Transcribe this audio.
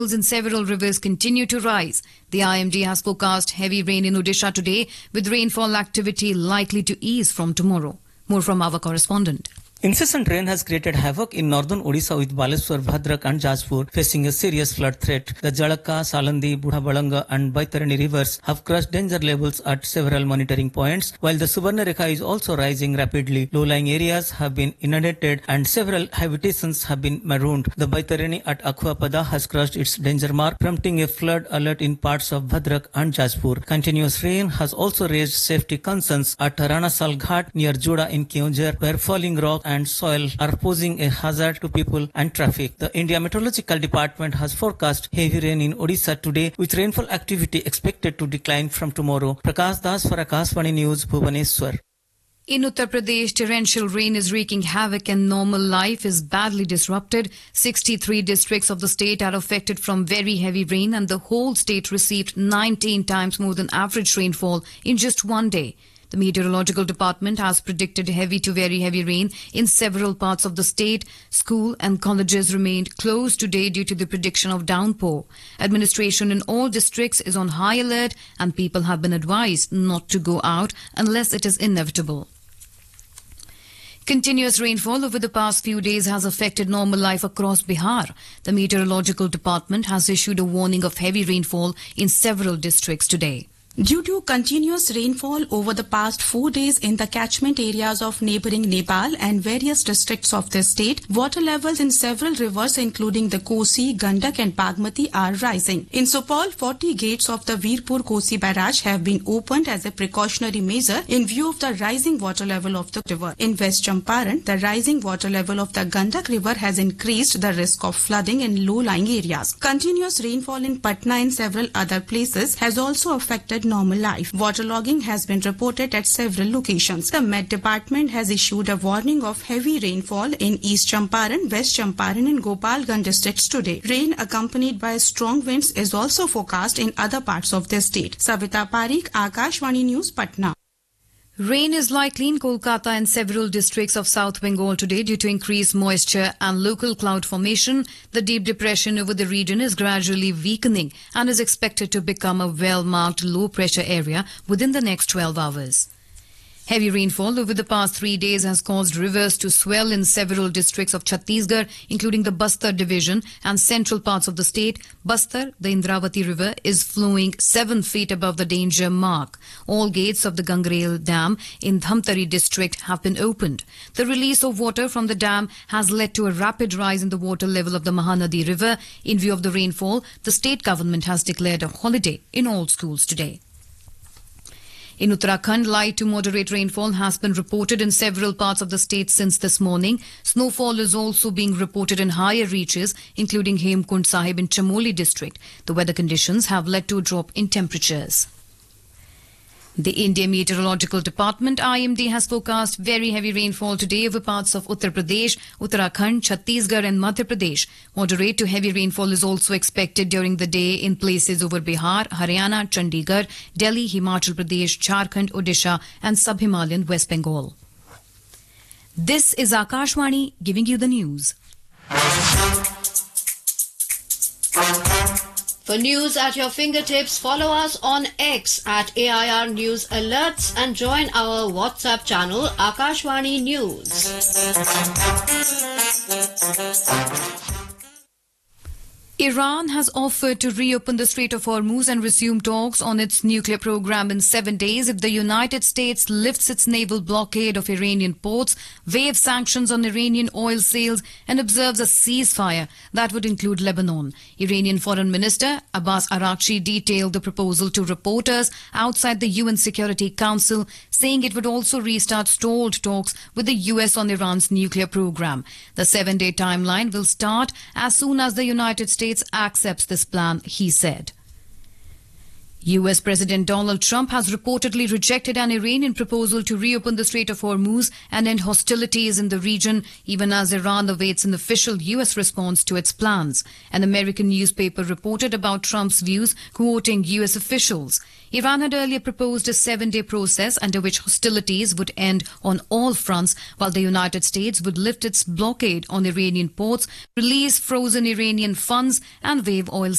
in several rivers continue to rise. The IMD has forecast heavy rain in Odisha today, with rainfall activity likely to ease from tomorrow. More from our correspondent. Incessant rain has created havoc in northern Odisha, with Baleswar, Bhadrak and Jajpur facing a serious flood threat. The Jalaka, Salandi, Budha and Baitarani rivers have crossed danger levels at several monitoring points, while the Subarnarekha is also rising rapidly. Low-lying areas have been inundated and several habitations have been marooned. The Baitarani at Akwapada has crossed its danger mark, prompting a flood alert in parts of Bhadrak and Jajpur. Continuous rain has also raised safety concerns at Ranasal Ghat near Joda in Keonjhar, where falling rock and soil are posing a hazard to people and traffic. The India Meteorological Department has forecast heavy rain in Odisha today, with rainfall activity expected to decline from tomorrow. Prakash Das for Akashvani News, Bhubaneswar. In Uttar Pradesh, torrential rain is wreaking havoc and normal life is badly disrupted. 63 districts of the state are affected from very heavy rain, and the whole state received 19 times more than average rainfall in just one day. The Meteorological Department has predicted heavy to very heavy rain in several parts of the state. School and colleges remained closed today due to the prediction of downpour. Administration in all districts is on high alert, and people have been advised not to go out unless it is inevitable. Continuous rainfall over the past few days has affected normal life across Bihar. The Meteorological Department has issued a warning of heavy rainfall in several districts today. Due to continuous rainfall over the past 4 days in the catchment areas of neighboring Nepal and various districts of the state, water levels in several rivers including the Kosi, Gandak and Bagmati are rising. In Supaul, 40 gates of the Veerpur Kosi barrage have been opened as a precautionary measure in view of the rising water level of the river. In West Champaran, the rising water level of the Gandak river has increased the risk of flooding in low-lying areas. Continuous rainfall in Patna and several other places has also affected normal life. Waterlogging has been reported at several locations. The Met Department has issued a warning of heavy rainfall in East Champaran, West Champaran and Gopalganj districts today. Rain accompanied by strong winds is also forecast in other parts of the state. Savita Parikh, Akashvani News, Patna. Rain is likely in Kolkata and several districts of South Bengal today due to increased moisture and local cloud formation. The deep depression over the region is gradually weakening and is expected to become a well-marked low-pressure area within the next 12 hours. Heavy rainfall over the past 3 days has caused rivers to swell in several districts of Chhattisgarh, including the Bastar division and central parts of the state. Bastar, the Indravati river, is flowing 7 feet above the danger mark. All gates of the Gangrel Dam in Dhamtari district have been opened. The release of water from the dam has led to a rapid rise in the water level of the Mahanadi river. In view of the rainfall, the state government has declared a holiday in all schools today. In Uttarakhand, light to moderate rainfall has been reported in several parts of the state since this morning. Snowfall is also being reported in higher reaches, including Hemkund Sahib in Chamoli district. The weather conditions have led to a drop in temperatures. The India Meteorological Department IMD has forecast very heavy rainfall today over parts of Uttar Pradesh, Uttarakhand, Chhattisgarh and Madhya Pradesh. Moderate to heavy rainfall is also expected during the day in places over Bihar, Haryana, Chandigarh, Delhi, Himachal Pradesh, Jharkhand, Odisha and Sub-Himalayan West Bengal. This is Akashvani giving you the news. For news at your fingertips, follow us on X at AIR News Alerts and join our WhatsApp channel Akashvani News. Iran has offered to reopen the Strait of Hormuz and resume talks on its nuclear program in 7 days if the United States lifts its naval blockade of Iranian ports, waives sanctions on Iranian oil sales, and observes a ceasefire that would include Lebanon. Iranian Foreign Minister Abbas Araghchi detailed the proposal to reporters outside the UN Security Council, saying it would also restart stalled talks with the US on Iran's nuclear program. The 7-day timeline will start as soon as the United States accepts this plan, he said. US President Donald Trump has reportedly rejected an Iranian proposal to reopen the Strait of Hormuz and end hostilities in the region, even as Iran awaits an official US response to its plans. An American newspaper reported about Trump's views, quoting US officials. Iran had earlier proposed a 7-day process under which hostilities would end on all fronts, while the United States would lift its blockade on Iranian ports, release frozen Iranian funds, and waive oil